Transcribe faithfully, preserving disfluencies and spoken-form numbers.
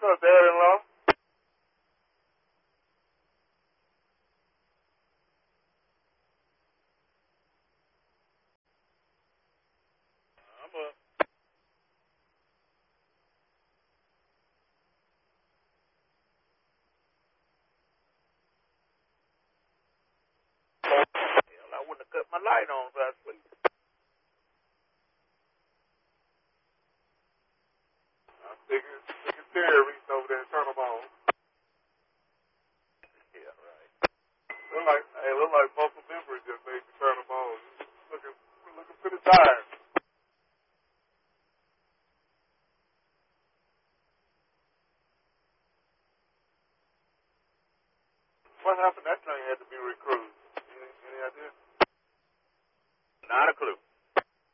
What's up, Dad-in-law? I'm up. Hell, I wouldn't have cut my light on if I was asleep. I figured, figured Terry reached over there and turned them on. Yeah, right. Look like, hey, look like muscle memory just made you turn them on. Looking, looking pretty tired. What happened? That train had to be recruited. Any, any idea? Not a clue.